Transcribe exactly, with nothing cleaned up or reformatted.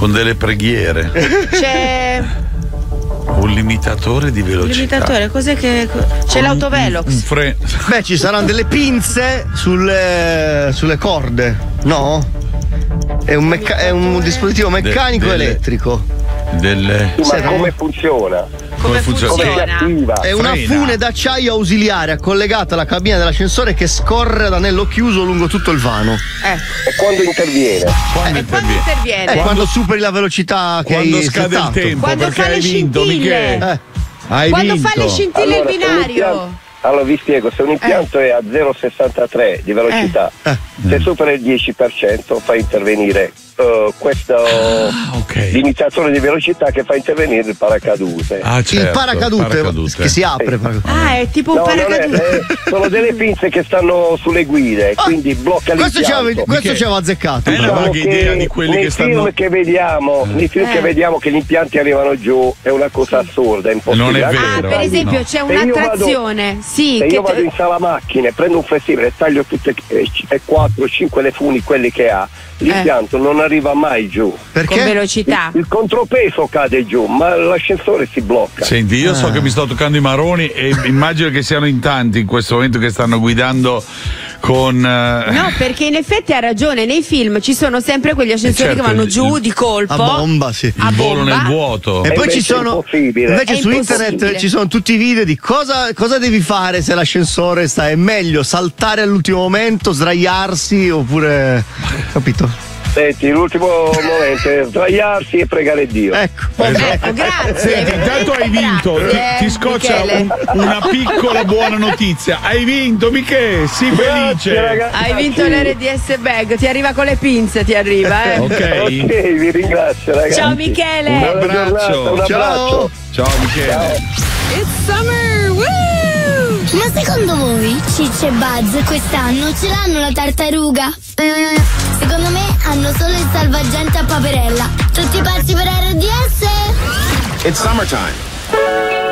con delle preghiere. C'è un limitatore di velocità. Limitatore, cos'è che. C'è Con l'autovelox. Un, un fre... Beh, ci saranno delle pinze sulle, sulle corde, no? È un, mecca- è un dispositivo meccanico De- delle- elettrico. Delle. Ma come funziona? Come funziona? Come si attiva? È una Frena. fune d'acciaio ausiliare collegata alla cabina dell'ascensore che scorre ad anello chiuso lungo tutto il vano. Eh. E quando interviene? Quando E quando interviene? interviene? È quando superi la velocità che Quando hai scade settato. il tempo, Quando perché fa le hai vinto, scintille. Michele. Eh. Hai Quando vinto. fa le scintille Allora, il se un binario. impianto- Allora vi spiego, se un impianto è a zero virgola sessantatré di velocità, Eh. se supera il dieci per cento fa intervenire uh, questo Ah, ok. limitatore di velocità che fa intervenire il paracadute. Ah, certo, Il paracadute, paracadute. che si apre. Ah, è tipo un No, non è, paracadute. eh, sono delle pinze che stanno sulle guide, quindi blocca Questo ci l'impianto. aveva, questo Michele. ci aveva azzeccato. Eh, no, Diciamo vaga che idea di quelli nei che film stanno- che vediamo, nei film Eh. che vediamo che gli impianti arrivano giù è una cosa assurda, è impossibile. Non è Anche vero. Ah, se per tagli- esempio no. c'è Se io vado- un'attrazione. Sì, Se che io vado t- in sala macchine, prendo un flessibile e taglio tutte e quattro cinque le funi, quelli che ha, l'impianto non arriva mai giù. con Perché? velocità. Il contropeso cade giù, ma l'ascensore si blocca. Senti, io so che mi sto toccando i maroni e immagino che siano in tanti in questo momento che stanno guidando con. eh, No, perché in effetti ha ragione, nei film ci sono sempre quegli ascensori certo, che vanno il- giù il- di colpo. A bomba, sì. A il volo bomba. nel vuoto. E E poi ci invece è sono impossibile. invece È su impossibile. internet ci sono tutti i video di cosa, cosa devi fare se l'ascensore sta. È meglio saltare all'ultimo momento, sdraiarsi oppure. Capito? Senti, l'ultimo momento è sdraiarsi e pregare Dio. Ecco. Ecco, grazie. Senti, intanto hai vinto, ti, Grazie, ti scoccia Michele. un- una piccola buona notizia. Hai vinto, Michele, sii felice. Grazie, ragazzi. Hai vinto l'R D S bag, ti arriva con le pinze, ti arriva, eh. Ok. Ok, vi ringrazio, ragazzi. Ciao Michele. Un Buona abbraccio. giornata, un Ciao. abbraccio. Ciao Michele. It's summer! Woo! Ma secondo voi Ciccio e Buzz quest'anno ce l'hanno la tartaruga? Secondo me hanno solo il salvagente a Paperella. Tutti pazzi per R D S? It's summertime.